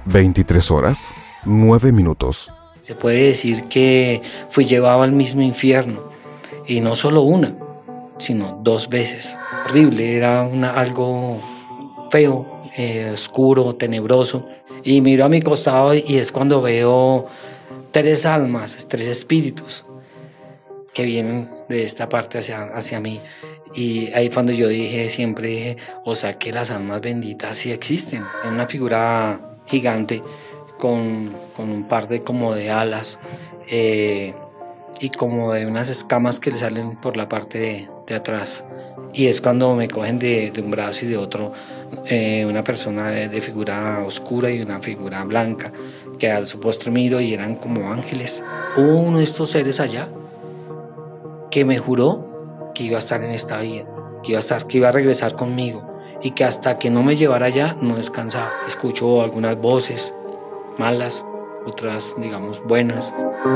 23 horas, 9 minutos. Se puede decir que fui llevado al mismo infierno, y no solo una, sino 2 veces. Horrible, era algo feo, oscuro, tenebroso. Y miro a mi costado y es cuando veo 3 almas, 3 espíritus que vienen de esta parte hacia mí. Y ahí cuando yo siempre dije, o sea que las almas benditas sí existen. En una figura gigante con un par de alas y como de unas escamas que le salen por la parte de atrás. Y es cuando me cogen de un brazo y de otro, una persona de figura oscura y una figura blanca, que al su postre miro y eran como ángeles. Hubo uno de estos seres allá que me juró que iba a estar en esta vida, que iba a regresar conmigo, y que hasta que no me llevara allá no descansaba. Escucho algunas voces malas, otras digamos buenas.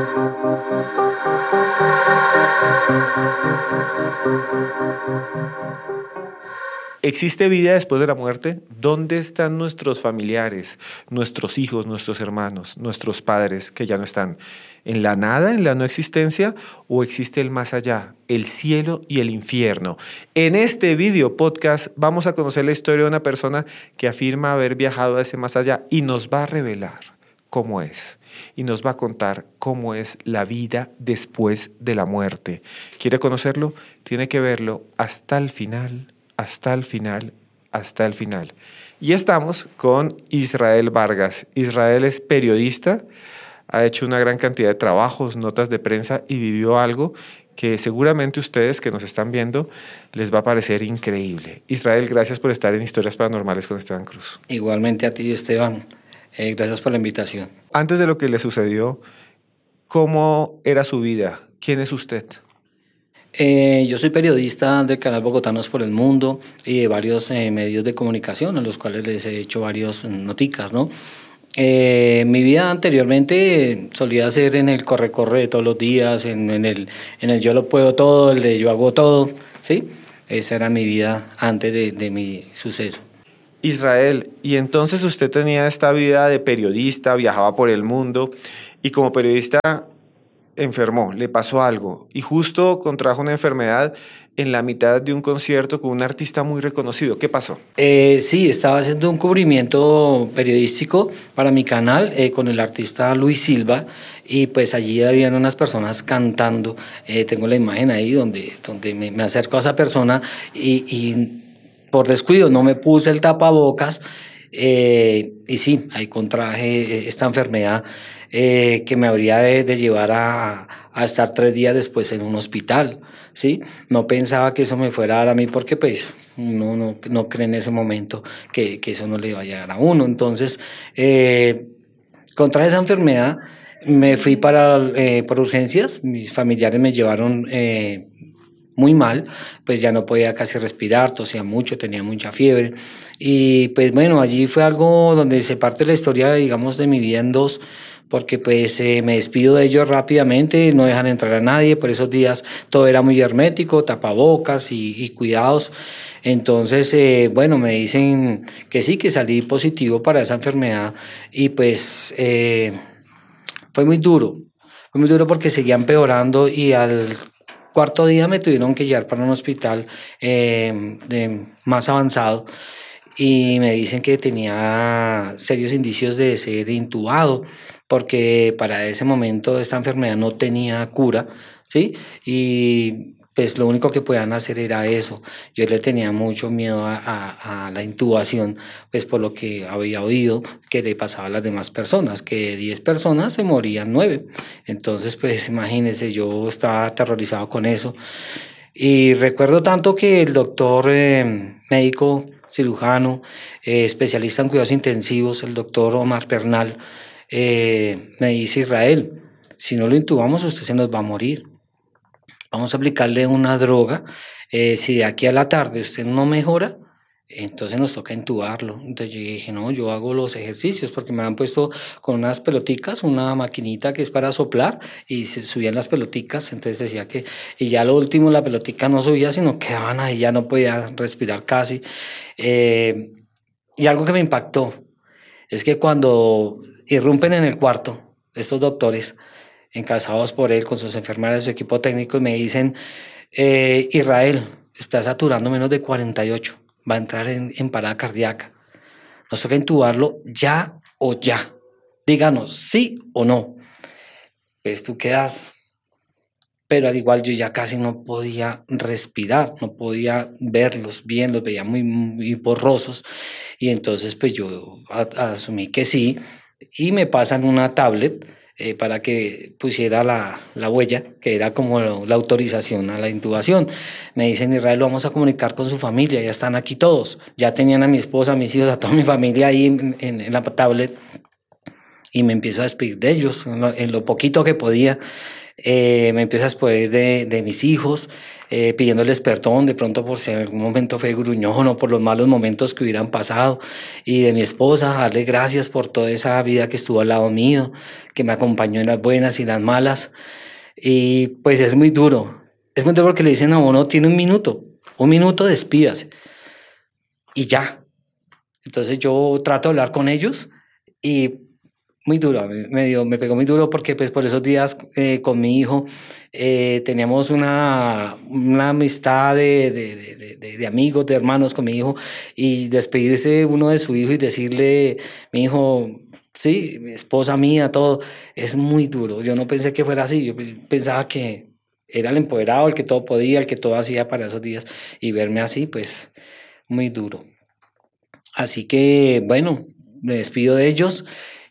¿Existe vida después de la muerte? ¿Dónde están nuestros familiares, nuestros hijos, nuestros hermanos, nuestros padres que ya no están? ¿En la nada, en la no existencia? ¿O existe el más allá, el cielo y el infierno? En este video podcast vamos a conocer la historia de una persona que afirma haber viajado a ese más allá y nos va a revelar cómo es. Y nos va a contar cómo es la vida después de la muerte. ¿Quiere conocerlo? Tiene que verlo hasta el final. Hasta el final, hasta el final. Y estamos con Israel Vargas. Israel es periodista, ha hecho una gran cantidad de trabajos, notas de prensa y vivió algo que seguramente ustedes que nos están viendo les va a parecer increíble. Israel, gracias por estar en Historias Paranormales con Esteban Cruz. Igualmente a ti, Esteban. Gracias por la invitación. Antes de lo que le sucedió, ¿cómo era su vida? ¿Quién es usted? Yo soy periodista del canal Bogotanos por el Mundo y de varios medios de comunicación en los cuales les he hecho varios noticas, ¿no? Mi vida anteriormente solía ser en el corre-corre de todos los días, en el yo lo puedo todo, el de yo hago todo, ¿sí? Esa era mi vida antes de mi suceso. Israel, y entonces usted tenía esta vida de periodista, viajaba por el mundo y como periodista enfermó, le pasó algo y justo contrajo una enfermedad en la mitad de un concierto con un artista muy reconocido. ¿Qué pasó? Sí, estaba haciendo un cubrimiento periodístico para mi canal con el artista Luis Silva y pues allí habían unas personas cantando. Tengo la imagen ahí donde me acerco a esa persona y por descuido no me puse el tapabocas y sí, ahí contraje esta enfermedad que me habría de llevar a estar 3 días después en un hospital, ¿sí? No pensaba que eso me fuera a dar a mí porque pues uno no cree en ese momento que eso no le vaya a dar a uno. Entonces, contra esa enfermedad me fui por urgencias, mis familiares me llevaron muy mal, pues ya no podía casi respirar, tosía mucho, tenía mucha fiebre y pues bueno, allí fue algo donde se parte la historia, digamos, de mi vida en 2, porque pues me despido de ellos rápidamente, no dejan entrar a nadie, por esos días todo era muy hermético, tapabocas y cuidados. Entonces, bueno, me dicen que sí, que salí positivo para esa enfermedad y pues fue muy duro porque seguía empeorando y al 4.º día me tuvieron que llevar para un hospital de más avanzado y me dicen que tenía serios indicios de ser intubado porque para ese momento esta enfermedad no tenía cura, ¿sí? Y pues lo único que podían hacer era eso. Yo le tenía mucho miedo a la intubación, pues por lo que había oído que le pasaba a las demás personas, que de 10 personas se morían 9. Entonces, pues imagínense, yo estaba aterrorizado con eso. Y recuerdo tanto que el doctor médico, cirujano, especialista en cuidados intensivos, el doctor Omar Pernal, me dice: Israel, si no lo intubamos usted se nos va a morir. Vamos a aplicarle una droga. Si de aquí a la tarde usted no mejora, entonces nos toca intubarlo. Entonces yo dije, no, yo hago los ejercicios porque me han puesto con unas peloticas, una maquinita que es para soplar y se subían las peloticas. Entonces decía que, y ya lo último la pelotica no subía, sino quedaban ahí, ya no podía respirar casi. Y algo que me impactó Es que cuando irrumpen en el cuarto, estos doctores, encabezados por él, con sus enfermeras, su equipo técnico, y me dicen, Israel, está saturando menos de 48, va a entrar en parada cardíaca. Nos toca intubarlo ya o ya. Díganos sí o no. Pues tú quedas, pero al igual yo ya casi no podía respirar, no podía verlos bien, los veía muy borrosos. Y entonces pues yo asumí que sí, y me pasan una tablet para que pusiera la huella, que era como la autorización a la intubación. Me dicen, Israel, lo vamos a comunicar con su familia, ya están aquí todos. Ya tenían a mi esposa, a mis hijos, a toda mi familia ahí en la tablet, y me empiezo a despedir de ellos en lo poquito que podía. Me empiezo a despedir de mis hijos, pidiéndoles perdón de pronto por si en algún momento fue gruñón o por los malos momentos que hubieran pasado, y de mi esposa, darle gracias por toda esa vida que estuvo al lado mío, que me acompañó en las buenas y las malas. Y pues es muy duro porque le dicen a uno, tiene un minuto, despídase y ya. Entonces yo trato de hablar con ellos y muy duro, me pegó muy duro porque pues por esos días con mi hijo teníamos una amistad de amigos, de hermanos con mi hijo, y despedirse uno de su hijo y decirle, mi hijo, sí, mi esposa mía, todo, es muy duro. Yo no pensé que fuera así, yo pensaba que era el empoderado, el que todo podía, el que todo hacía para esos días, y verme así, pues muy duro. Así que bueno, me despido de ellos.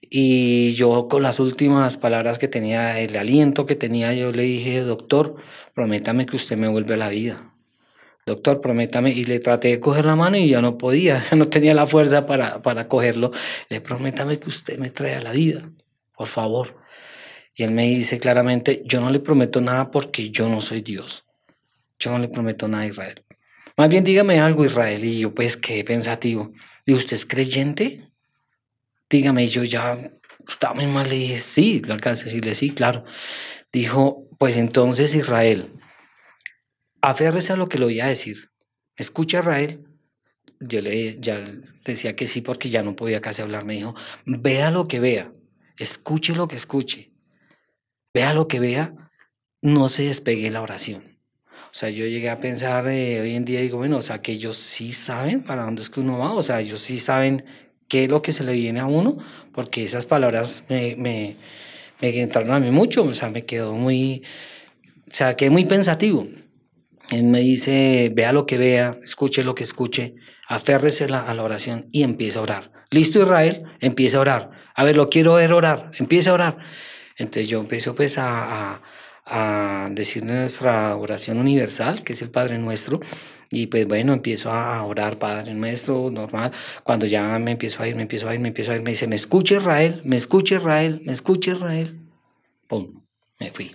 Y yo con las últimas palabras que tenía, el aliento que tenía, yo le dije, doctor, prométame que usted me vuelve a la vida. Doctor, prométame. Y le traté de coger la mano y ya no podía, no tenía la fuerza para cogerlo. Le prométame que usted me trae a la vida, por favor. Y él me dice claramente, yo no le prometo nada porque yo no soy Dios. Yo no le prometo nada a Israel. Más bien dígame algo, Israel. Y yo pues quedé pensativo. Digo, ¿usted es creyente? Dígame, yo ya estaba muy mal, le dije, sí, lo alcancé a decirle, sí, claro. Dijo, pues entonces Israel, aférrese a lo que le voy a decir. Escucha, Israel. Yo ya decía que sí porque ya no podía casi hablar. Me dijo, vea lo que vea, escuche lo que escuche, vea lo que vea, no se despegue de la oración. O sea, yo llegué a pensar hoy en día, digo, bueno, o sea, que ellos sí saben para dónde es que uno va, o sea, ellos sí saben qué es lo que se le viene a uno, porque esas palabras me entraron a mí mucho, o sea, me quedó muy, o sea, quedé muy pensativo. Él me dice, vea lo que vea, escuche lo que escuche, aférrese a la oración y empieza a orar. ¿Listo, Israel? Empieza a orar. A ver, lo quiero ver orar, empieza a orar. Entonces yo empiezo pues a decir nuestra oración universal, que es el Padre Nuestro, y pues bueno, empiezo a orar Padre Nuestro, normal. Cuando ya me empiezo a ir, me dice, me escucha Israel, me escucha Israel, me escucha Israel. Pum, me fui.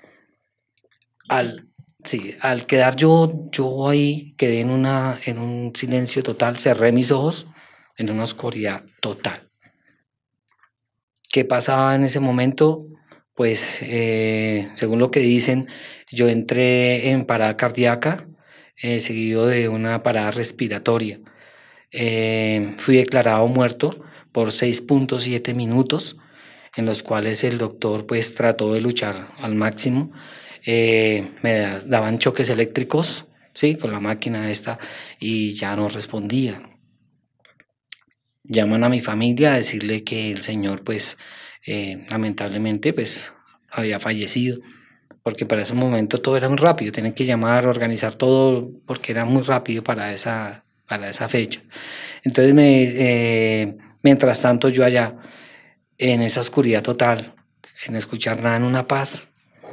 Al quedar yo ahí, quedé en un silencio total, cerré mis ojos en una oscuridad total. ¿Qué pasaba en ese momento? Pues según lo que dicen, yo entré en parada cardíaca, seguido de una parada respiratoria. Fui declarado muerto por 6.7 minutos, en los cuales el doctor pues trató de luchar al máximo. Me daban choques eléctricos, sí, con la máquina esta, y ya no respondía. Llaman a mi familia a decirle que el señor pues lamentablemente pues había fallecido, porque para ese momento todo era muy rápido, tenían que llamar, organizar todo, porque era muy rápido para esa fecha. Entonces mientras tanto yo allá en esa oscuridad total, sin escuchar nada, en una paz,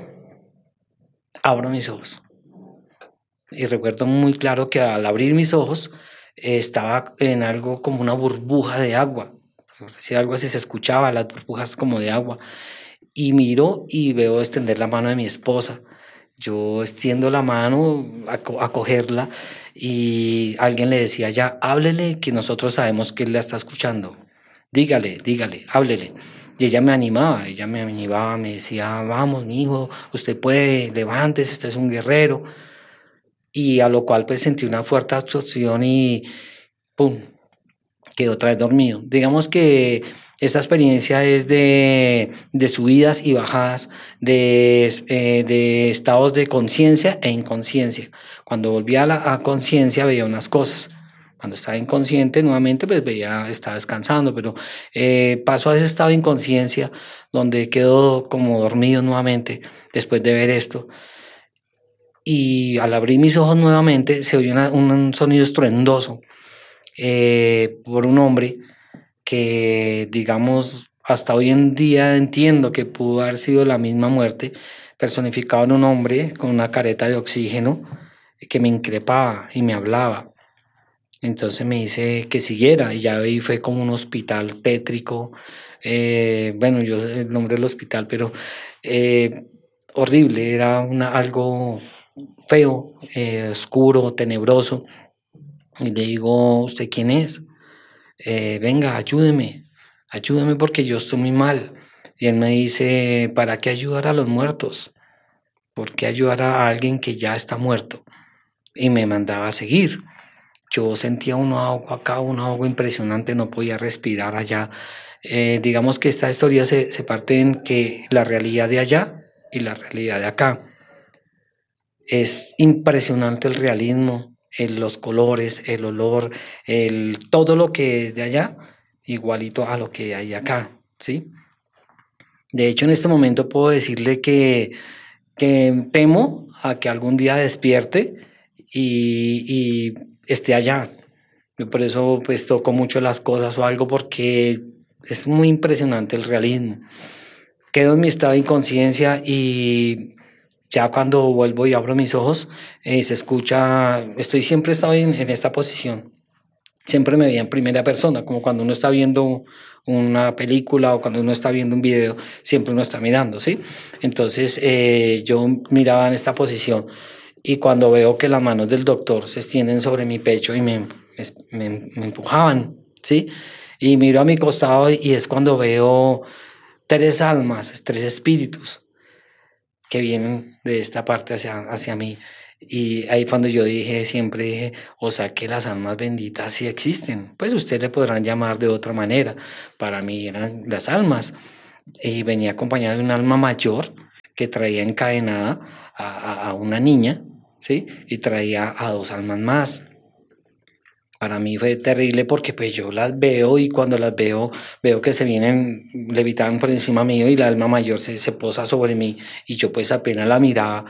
abro mis ojos. Y recuerdo muy claro que al abrir mis ojos estaba en algo como una burbuja de agua. Por decir algo así, se escuchaba las burbujas como de agua. Y miro y veo extender la mano de mi esposa. Yo extiendo la mano a cogerla y alguien le decía ya, háblele que nosotros sabemos que él la está escuchando. Dígale, háblele. Y ella me animaba, me decía, vamos, mi hijo, usted puede, levántese, usted es un guerrero. Y a lo cual pues sentí una fuerte absorción y ¡pum! quedó otra vez dormido. Digamos que esta experiencia es de subidas y bajadas, de estados de conciencia e inconsciencia. Cuando volvía a conciencia veía unas cosas. Cuando estaba inconsciente nuevamente, pues estaba descansando, pero paso a ese estado de inconsciencia donde quedo como dormido nuevamente después de ver esto. Y al abrir mis ojos nuevamente se oyó un sonido estruendoso por un hombre que, digamos, hasta hoy en día entiendo que pudo haber sido la misma muerte, personificado en un hombre con una careta de oxígeno que me increpaba y me hablaba. Entonces me dice que siguiera y ya vi fue como un hospital tétrico. Bueno, yo sé el nombre del hospital, pero horrible, era algo feo, oscuro, tenebroso. Y le digo, ¿usted quién es? Venga, ayúdeme porque yo estoy muy mal. Y él me dice, ¿para qué ayudar a los muertos? ¿Por qué ayudar a alguien que ya está muerto? Y me mandaba a seguir. Yo sentía un ahogo acá, un ahogo impresionante, no podía respirar allá. Digamos que esta historia se parte en que la realidad de allá y la realidad de acá. Es impresionante el realismo, los colores, el olor, todo lo que es de allá, igualito a lo que hay acá, ¿sí? De hecho, en este momento puedo decirle que temo a que algún día despierte y esté allá. Yo por eso pues toco mucho las cosas o algo porque es muy impresionante el realismo. Quedo en mi estado de inconsciencia y ya cuando vuelvo y abro mis ojos, se escucha, siempre he estado en esta posición. Siempre me veía en primera persona, como cuando uno está viendo una película o cuando uno está viendo un video, siempre uno está mirando, ¿sí? Entonces yo miraba en esta posición y cuando veo que las manos del doctor se extienden sobre mi pecho y me empujaban, ¿sí? Y miro a mi costado y es cuando veo 3 almas, 3 espíritus que vienen de esta parte hacia mí. Y ahí cuando yo siempre dije, o sea que las almas benditas sí existen. Pues ustedes le podrán llamar de otra manera. Para mí eran las almas. Y venía acompañado de un alma mayor que traía encadenada a una niña, ¿sí? Y traía a 2 almas más. Para mí fue terrible porque pues yo las veo y cuando las veo que se vienen, levitaban por encima mío y la alma mayor se posa sobre mí y yo pues apenas la miraba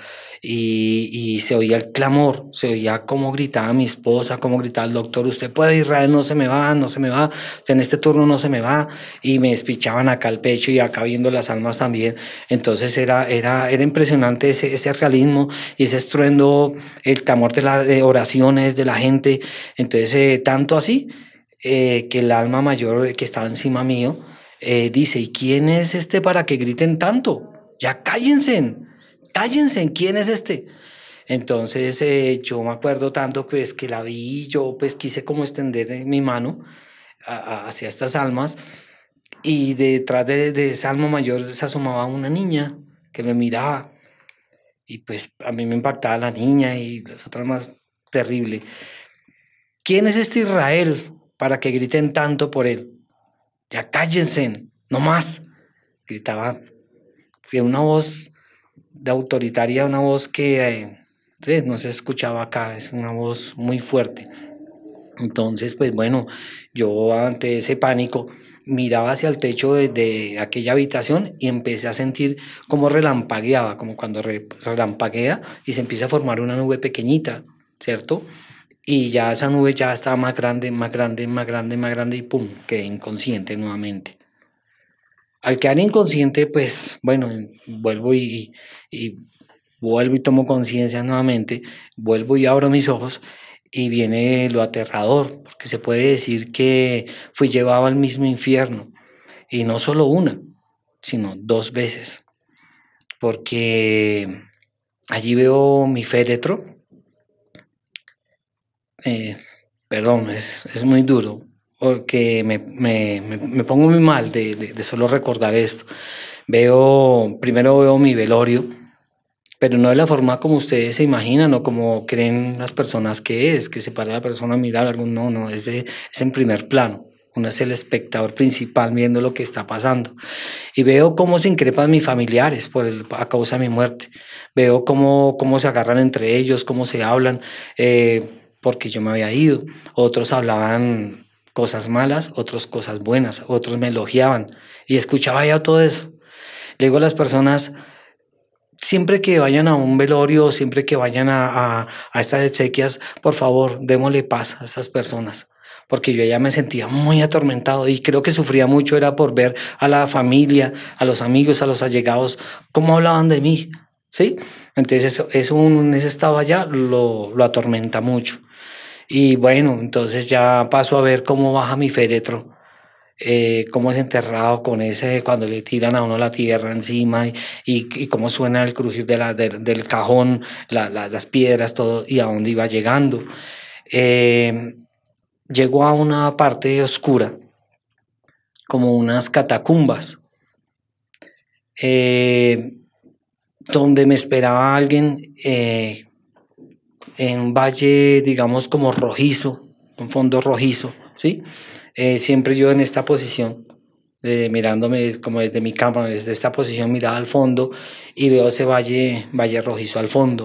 y se oía el clamor, se oía cómo gritaba mi esposa, cómo gritaba el doctor, usted puede Israel, no se me va, o sea, en este turno no se me va y me despichaban acá el pecho y acá viendo las almas también. Entonces era impresionante ese realismo y ese estruendo, el clamor de oraciones de la gente. Entonces, tanto así que el alma mayor que estaba encima mío dice, ¿y quién es este para que griten tanto? Ya cállense, ¿quién es este? Entonces yo me acuerdo tanto pues que la vi y yo pues quise como extender mi mano hacia estas almas y detrás de esa alma mayor se asomaba una niña que me miraba y pues a mí me impactaba la niña y las otras más terrible. ¿Quién es este Israel para que griten tanto por él? Ya cállense, no más. Gritaba de una voz de autoritaria, una voz que no se escuchaba acá, es una voz muy fuerte. Entonces, pues bueno, yo ante ese pánico miraba hacia el techo de aquella habitación y empecé a sentir como relampagueaba, como cuando relampaguea y se empieza a formar una nube pequeñita, ¿cierto? Y ya esa nube ya estaba más grande, más grande, más grande, más grande y pum, quedé inconsciente nuevamente. Al quedar inconsciente, pues bueno, vuelvo y vuelvo y tomo conciencia nuevamente, vuelvo y abro mis ojos y viene lo aterrador, porque se puede decir que fui llevado al mismo infierno y no solo una, sino 2 veces, porque allí veo mi féretro. Perdón, es muy duro, porque me pongo muy mal de solo recordar esto. Primero veo mi velorio, pero no de la forma como ustedes se imaginan o como creen las personas que se para la persona a mirar algún, no, es en primer plano, Uno es el espectador principal viendo lo que está pasando. Y veo cómo se increpan mis familiares a causa de mi muerte. Veo cómo se agarran entre ellos, cómo se hablan, porque yo me había ido. Otros hablaban cosas malas, otros cosas buenas, otros me elogiaban. Y escuchaba ya todo eso. Le digo a las personas, siempre que vayan a un velorio, siempre que vayan a estas exequias, por favor, démosle paz a estas personas. Porque yo ya me sentía muy atormentado y creo que sufría mucho, era por ver a la familia, a los amigos, a los allegados, cómo hablaban de mí, ¿sí? Entonces eso en ese estado allá lo atormenta mucho. Y bueno, entonces ya paso a ver cómo baja mi féretro, cómo es enterrado con ese, cuando le tiran a uno la tierra encima y cómo suena el crujir del cajón, las piedras, todo, y a dónde iba llegando. Llegó a una parte oscura, como unas catacumbas, donde me esperaba alguien en un valle, digamos, como rojizo, un fondo rojizo, ¿sí? Siempre yo en esta posición, mirándome como desde mi cámara, desde esta posición miraba al fondo y veo ese valle rojizo al fondo.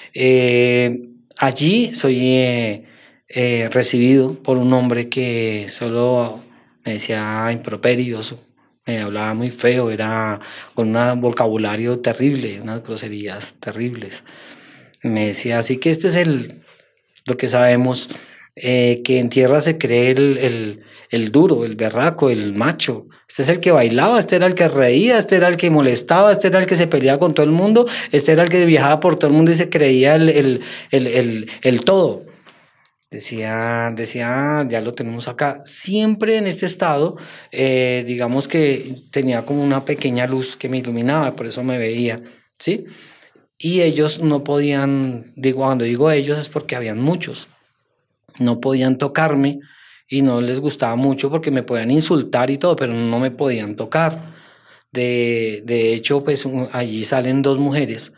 Allí soy recibido por un hombre que solo me decía improperios, me hablaba muy feo, era con un vocabulario terrible, unas groserías terribles. Me decía, así que este es lo que sabemos, que en tierra se cree el duro, el berraco, el macho. Este es el que bailaba, este era el que reía, este era el que molestaba, este era el que se peleaba con todo el mundo, este era el que viajaba por todo el mundo y se creía el todo. Decía, ya lo tenemos acá. Siempre en este estado, digamos que tenía como una pequeña luz que me iluminaba, por eso me veía, ¿sí? Y ellos no podían, cuando digo ellos es porque habían muchos, no podían tocarme y no les gustaba mucho porque me podían insultar y todo, pero no me podían tocar. De hecho, pues allí salen dos mujeres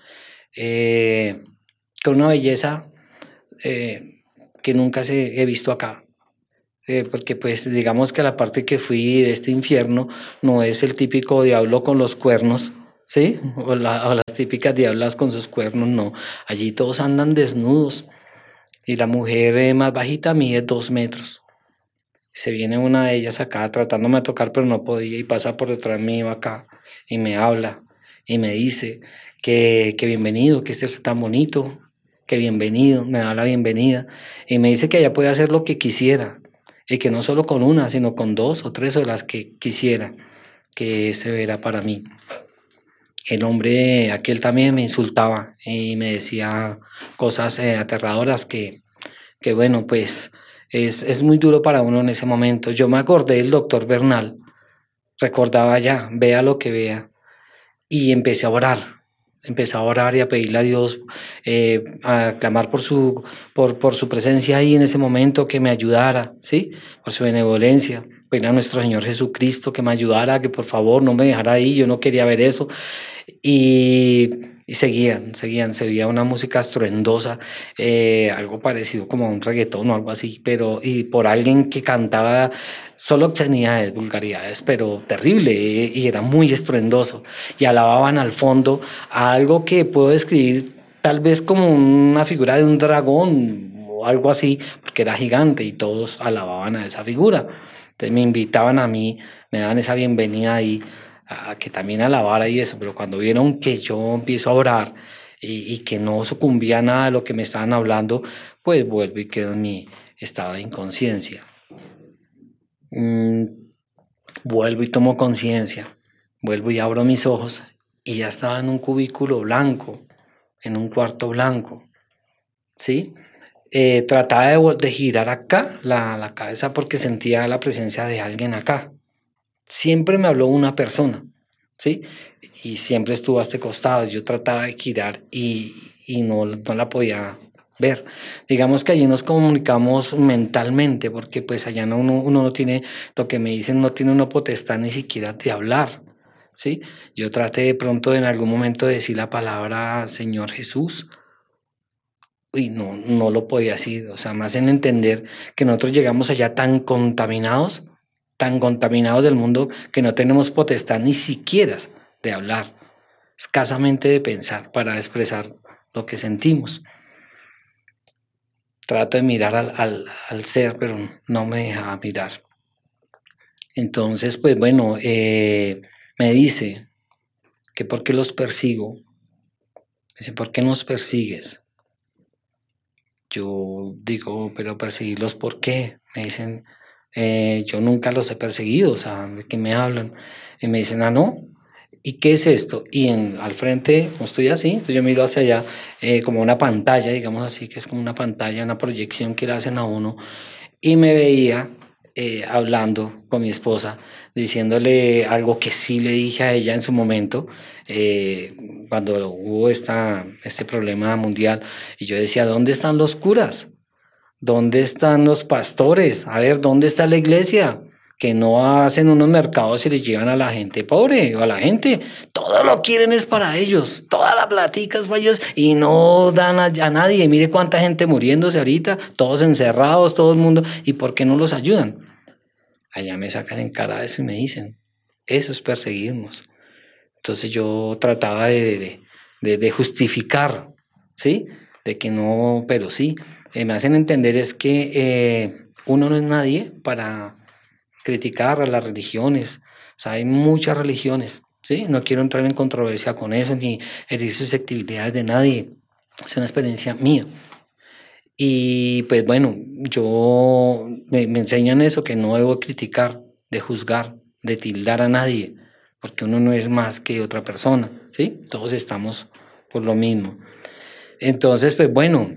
con una belleza que nunca he visto acá. Porque pues digamos que la parte que fui de este infierno no es el típico diablo con los cuernos, ¿sí? O las típicas diablas con sus cuernos, no. Allí todos andan desnudos y la mujer más bajita mide 2 metros. Se viene una de ellas acá tratándome de tocar, pero no podía y pasa por detrás mío acá y me habla y me dice que bienvenido, que este es tan bonito, que bienvenido, me da la bienvenida y me dice que ella puede hacer lo que quisiera y que no solo con una, sino con 2 o 3 o las que quisiera, que ese era para mí. El hombre aquel también me insultaba y me decía cosas aterradoras que bueno, pues es muy duro para uno en ese momento. Yo me acordé del doctor Bernal, recordaba ya, vea lo que vea, y empecé a orar y a pedirle a Dios, a clamar por su presencia ahí en ese momento, que me ayudara, ¿sí? Por su benevolencia, pedirle a nuestro Señor Jesucristo que me ayudara, que por favor no me dejara ahí, yo no quería ver eso. Y seguían, se oía una música estruendosa, algo parecido como a un reggaetón o algo así, y por alguien que cantaba solo obscenidades, vulgaridades, pero terrible, y era muy estruendoso, y alababan al fondo a algo que puedo describir tal vez como una figura de un dragón o algo así, porque era gigante y todos alababan a esa figura. Entonces me invitaban a mí, me daban esa bienvenida ahí, a que también alabara y eso, pero cuando vieron que yo empiezo a orar y que no sucumbía a nada de lo que me estaban hablando, pues vuelvo y quedo en mi estado de inconsciencia. Vuelvo y tomo conciencia, vuelvo y abro mis ojos y ya estaba en un cubículo blanco, en un cuarto blanco, ¿sí? Trataba de girar acá la cabeza porque sentía la presencia de alguien acá. Siempre me habló una persona, ¿sí? Y siempre estuvo a este costado. Yo trataba de girar y no la podía ver. Digamos que allí nos comunicamos mentalmente, porque pues allá uno no tiene, lo que me dicen, no tiene una potestad ni siquiera de hablar, ¿sí? Yo traté de pronto en algún momento de decir la palabra Señor Jesús, y no lo podía decir. O sea, más en entender que nosotros llegamos allá tan contaminados tan contaminados del mundo que no tenemos potestad ni siquiera de hablar, escasamente de pensar para expresar lo que sentimos. Trato de mirar al ser, pero no me deja mirar. Entonces, pues bueno, me dice que por qué los persigo. Me dice, ¿por qué nos persigues? Yo digo, pero perseguirlos, ¿por qué? Me dicen, yo nunca los he perseguido, o sea, ¿de qué me hablan? Y me dicen, no. ¿Y qué es esto? Y al frente, como estoy así, entonces yo miro hacia allá, como una pantalla, digamos así, que es como una pantalla, una proyección que le hacen a uno, y me veía hablando con mi esposa, diciéndole algo que sí le dije a ella en su momento, cuando hubo este problema mundial, y yo decía, ¿dónde están los curas? ¿Dónde están los pastores? A ver, ¿dónde está la iglesia? Que no hacen unos mercados y les llevan a la gente pobre o a la gente. Todo lo quieren es para ellos. Toda la platica es para ellos y no dan a nadie. Mire cuánta gente muriéndose ahorita, todos encerrados, todo el mundo. ¿Y por qué no los ayudan? Allá me sacan en cara eso y me dicen, eso es perseguirnos. Entonces yo trataba de justificar, ¿sí? De que no, pero sí. Me hacen entender es que uno no es nadie para criticar a las religiones. O sea, hay muchas religiones, ¿sí? No quiero entrar en controversia con eso ni herir susceptibilidades de nadie. Es una experiencia mía. Y pues bueno, me enseñan eso, que no debo criticar, de juzgar, de tildar a nadie, porque uno no es más que otra persona, ¿sí? Todos estamos por lo mismo. Entonces, pues bueno,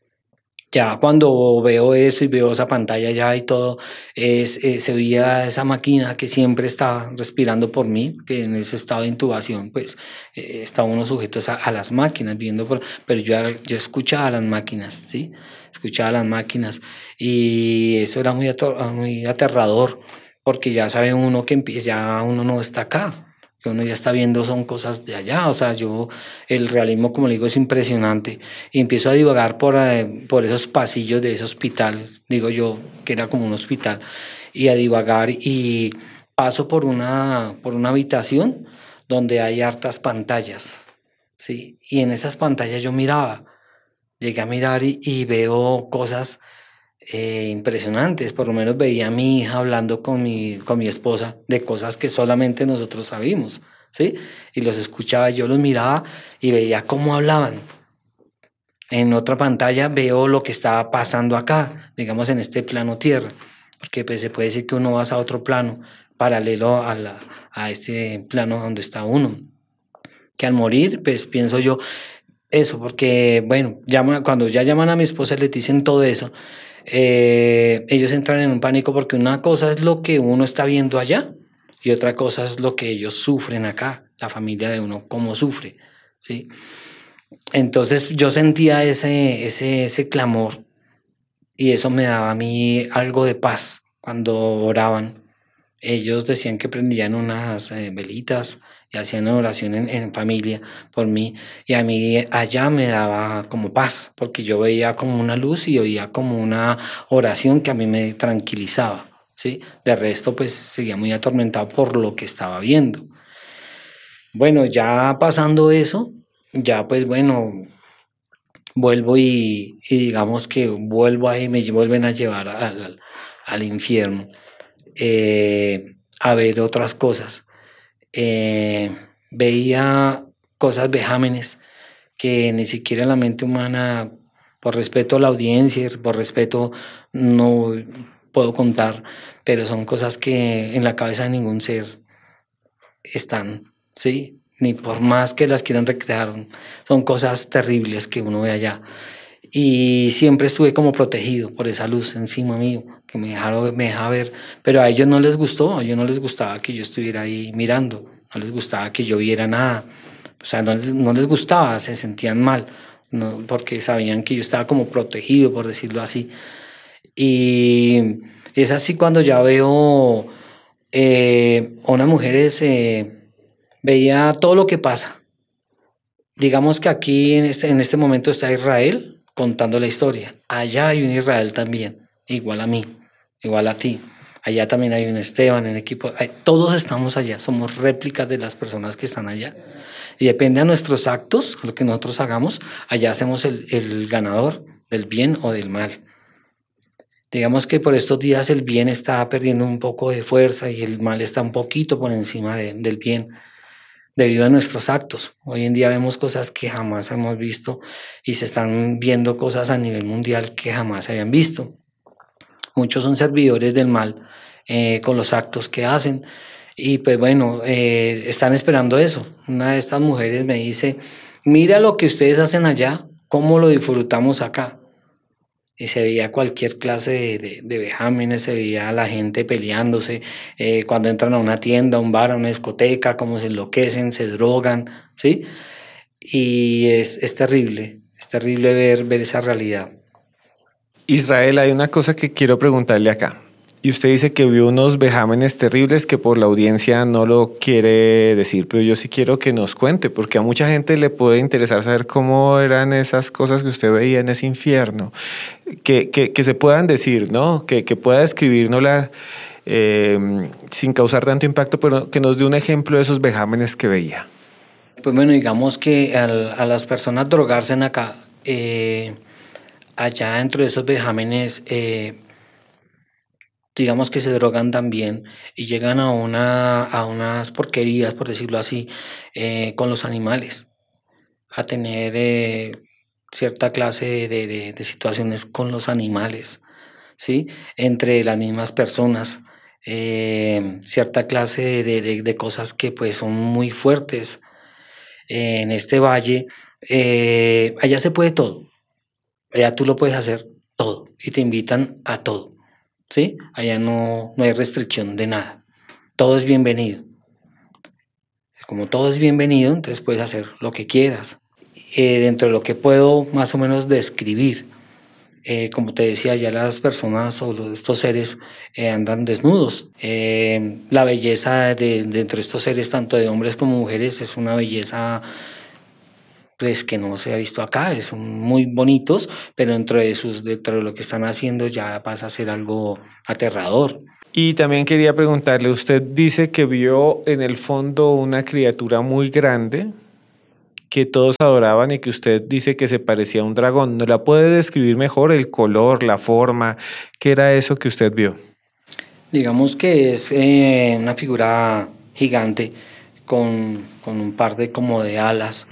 ya cuando veo eso y veo esa pantalla ya y todo, se veía esa máquina que siempre está respirando por mí, que en ese estado de intubación, pues está uno sujeto a las máquinas, pero yo escuchaba a las máquinas, ¿sí? Escuchaba a las máquinas y eso era muy aterrador, porque ya sabe uno que ya uno no está acá. Que uno ya está viendo son cosas de allá, o sea, el realismo, como le digo, es impresionante, y empiezo a divagar por esos pasillos de ese hospital, digo yo, que era como un hospital, y a divagar, y paso por una habitación donde hay hartas pantallas, ¿sí? Y en esas pantallas yo llegué a mirar y veo cosas impresionantes. Por lo menos veía a mi hija hablando con mi esposa de cosas que solamente nosotros sabíamos, ¿sí? Y los escuchaba, yo los miraba y veía cómo hablaban. En otra pantalla veo lo que estaba pasando acá, digamos en este plano tierra, porque pues se puede decir que uno va a otro plano paralelo a este plano donde está uno. Que al morir, pues pienso yo eso, porque bueno, cuando ya llaman a mi esposa y le dicen todo eso, ellos entran en un pánico, porque una cosa es lo que uno está viendo allá y otra cosa es lo que ellos sufren acá, la familia de uno, cómo sufre, ¿sí? Entonces yo sentía ese clamor, y eso me daba a mí algo de paz cuando oraban. Ellos decían que prendían unas velitas y hacían oración en familia por mí, y a mí allá me daba como paz, porque yo veía como una luz y oía como una oración que a mí me tranquilizaba, ¿sí? De resto, pues seguía muy atormentado por lo que estaba viendo. Bueno, ya pasando eso, ya pues bueno, vuelvo y digamos que vuelvo ahí, me vuelven a llevar al infierno, a ver otras cosas. Veía cosas vejámenes que ni siquiera la mente humana, por respeto a la audiencia, por respeto, no puedo contar, pero son cosas que en la cabeza de ningún ser están, ¿sí? Ni por más que las quieran recrear, son cosas terribles que uno ve allá. Y siempre estuve como protegido por esa luz encima mío, que me dejaba ver, pero a ellos no les gustó, a ellos no les gustaba que yo estuviera ahí mirando, no les gustaba que yo viera nada, o sea, no les gustaba, se sentían mal, no, porque sabían que yo estaba como protegido, por decirlo así. Y es así cuando ya veo a unas mujeres, veía todo lo que pasa. Digamos que aquí en este momento está Israel contando la historia. Allá hay un Israel también, igual a mí, igual a ti. Allá también hay un Esteban en el equipo. Todos estamos allá, somos réplicas de las personas que están allá. Y depende de nuestros actos, a lo que nosotros hagamos, allá hacemos el ganador del bien o del mal. Digamos que por estos días el bien está perdiendo un poco de fuerza y el mal está un poquito por encima del bien, debido a nuestros actos. Hoy en día vemos cosas que jamás hemos visto y se están viendo cosas a nivel mundial que jamás se habían visto. Muchos son servidores del mal con los actos que hacen y pues bueno, están esperando eso. Una de estas mujeres me dice, mira lo que ustedes hacen allá, cómo lo disfrutamos acá. Y se veía cualquier clase de vejámenes, se veía a la gente peleándose, cuando entran a una tienda, a un bar, a una discoteca, cómo se enloquecen, se drogan, ¿sí? Y es terrible ver esa realidad. Israel, hay una cosa que quiero preguntarle acá. Y usted dice que vio unos vejámenes terribles que por la audiencia no lo quiere decir, pero yo sí quiero que nos cuente, porque a mucha gente le puede interesar saber cómo eran esas cosas que usted veía en ese infierno, que se puedan decir, ¿no? Que pueda describirnosla sin causar tanto impacto, pero que nos dé un ejemplo de esos vejámenes que veía. Pues bueno, digamos que a las personas drogarse en acá, allá dentro de esos vejámenes, digamos que se drogan también y llegan a unas porquerías, por decirlo así, con los animales, a tener cierta clase de situaciones con los animales, ¿sí? Entre las mismas personas, cierta clase de cosas que pues son muy fuertes. En este valle, allá se puede todo, allá tú lo puedes hacer todo y te invitan a todo. ¿Sí? Allá no hay restricción de nada. Todo es bienvenido. Como todo es bienvenido, entonces puedes hacer lo que quieras. Dentro de lo que puedo más o menos describir, como te decía, ya las personas o estos seres andan desnudos. La belleza dentro de estos seres, tanto de hombres como mujeres, es una belleza pues que no se ha visto acá, son muy bonitos, pero dentro de lo que están haciendo ya pasa a ser algo aterrador. Y también quería preguntarle, usted dice que vio en el fondo una criatura muy grande que todos adoraban y que usted dice que se parecía a un dragón. ¿No la puede describir mejor el color, la forma? ¿Qué era eso que usted vio? Digamos que es una figura gigante con un par de alas,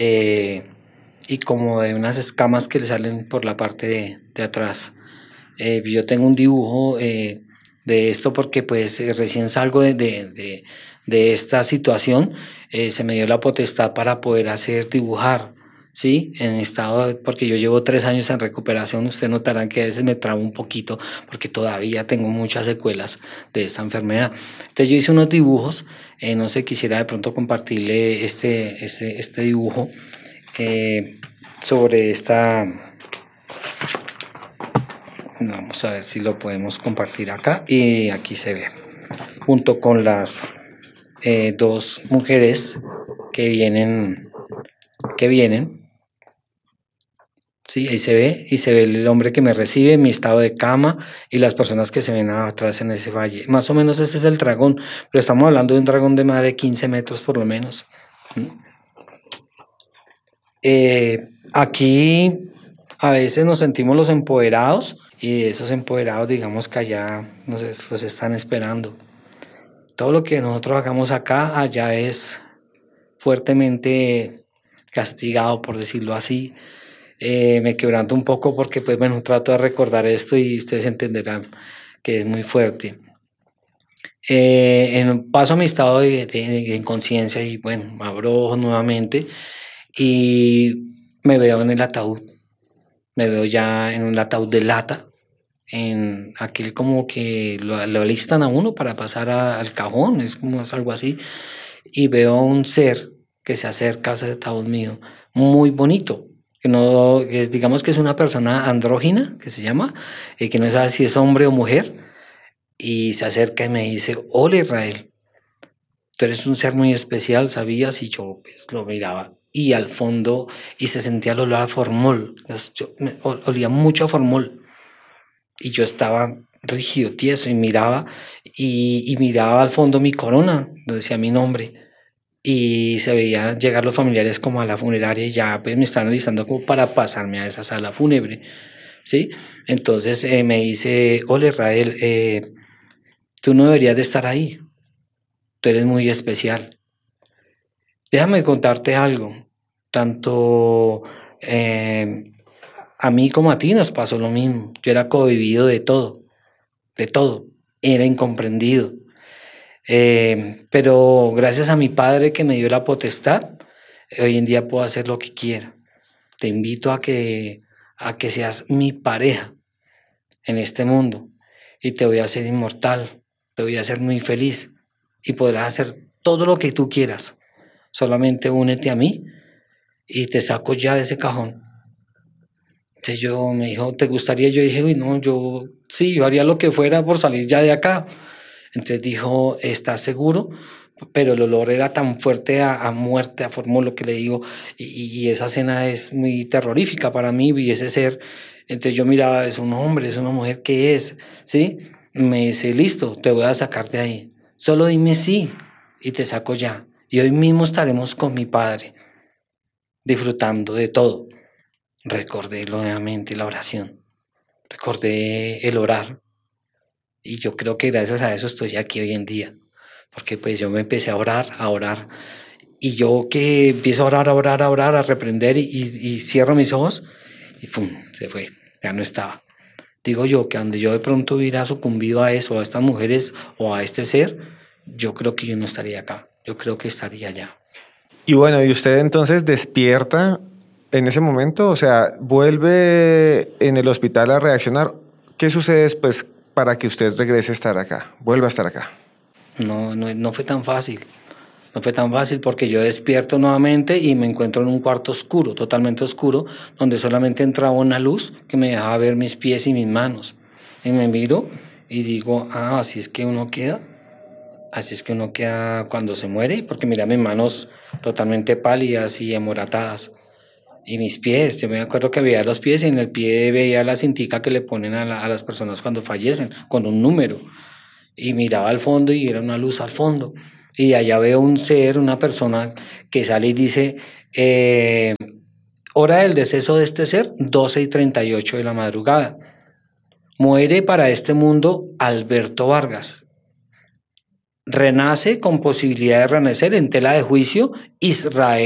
y como de unas escamas que le salen por la parte de atrás. Yo tengo un dibujo de esto porque pues recién salgo de esta situación, se me dio la potestad para poder dibujar, ¿sí? En estado, porque yo llevo 3 años en recuperación, ustedes notarán que a veces me trabo un poquito porque todavía tengo muchas secuelas de esta enfermedad. Entonces yo hice unos dibujos, no sé, quisiera de pronto compartirle este dibujo sobre esta. Vamos a ver si lo podemos compartir acá. Y aquí se ve, junto con las 2 mujeres que vienen. Sí, ahí se ve, y se ve el hombre que me recibe, mi estado de cama y las personas que se ven atrás en ese valle. Más o menos ese es el dragón, pero estamos hablando de un dragón de más de 15 metros por lo menos. Aquí a veces nos sentimos los empoderados y esos empoderados, digamos que allá nos están esperando. Todo lo que nosotros hagamos acá, allá es fuertemente castigado, por decirlo así. Me quebranto un poco porque, pues bueno, trato de recordar esto y ustedes entenderán que es muy fuerte. Paso a mi estado de inconsciencia y bueno, abro ojos nuevamente y me veo en el ataúd. Me veo ya en un ataúd de lata, en aquel como que lo alistan a uno para pasar al cajón, es algo así. Y veo un ser que se acerca a ese ataúd mío, muy bonito. Que no, digamos que es una persona andrógina, que se llama, que no sabe si es hombre o mujer, y se acerca y me dice: hola Israel, tú eres un ser muy especial, ¿sabías? Y yo pues lo miraba y al fondo, y se sentía el olor a formol, olía mucho a formol, y yo estaba rígido, tieso, y miraba al fondo mi corona, donde decía mi nombre, y se veían llegar los familiares como a la funeraria y ya pues me estaban listando como para pasarme a esa sala fúnebre, ¿sí? Entonces me dice, hola Israel, tú no deberías de estar ahí, tú eres muy especial. Déjame contarte algo, tanto a mí como a ti nos pasó lo mismo, yo era cohibido de todo, era incomprendido. Pero gracias a mi padre que me dio la potestad, hoy en día puedo hacer lo que quiera. Te invito a que seas mi pareja en este mundo y te voy a hacer inmortal, te voy a hacer muy feliz y podrás hacer todo lo que tú quieras. Solamente únete a mí y te saco ya de ese cajón. Entonces me dijo, ¿te gustaría? Yo dije, uy, no, sí, yo haría lo que fuera por salir ya de acá. Entonces dijo, ¿estás seguro? Pero el olor era tan fuerte a muerte, a forma lo que le digo, y esa escena es muy terrorífica para mí, y ese ser. Entonces yo miraba, es un hombre, es una mujer, ¿qué es? ¿Sí? Me dice, listo, te voy a sacar de ahí. Solo dime sí, y te saco ya. Y hoy mismo estaremos con mi padre, disfrutando de todo. Recordé nuevamente la oración, recordé el orar. Y yo creo que gracias a eso estoy aquí hoy en día, porque pues yo me empecé a orar, y yo que empiezo a orar, a reprender y cierro mis ojos y ¡pum! Se fue, ya no estaba. Digo yo que donde yo de pronto hubiera sucumbido a eso, a estas mujeres o a este ser, yo creo que yo no estaría acá, yo creo que estaría allá. Y bueno, ¿y usted entonces despierta en ese momento? O sea, ¿vuelve en el hospital a reaccionar? ¿Qué sucede después para que usted regrese a estar acá, vuelva a estar acá? No fue tan fácil. No fue tan fácil porque yo despierto nuevamente y me encuentro en un cuarto oscuro, totalmente oscuro, donde solamente entraba una luz que me dejaba ver mis pies y mis manos. Y me miro y digo, así es que uno queda. Así es que uno queda cuando se muere, porque mira mis manos totalmente pálidas y amoratadas. Y mis pies, yo me acuerdo que veía los pies y en el pie veía la cintica que le ponen a las personas cuando fallecen, con un número. Y miraba al fondo y era una luz al fondo. Y allá veo un ser, una persona que sale y dice, hora del deceso de este ser, 12:38 de la madrugada. Muere para este mundo Alberto Vargas. Renace con posibilidad de renacer en tela de juicio Israel.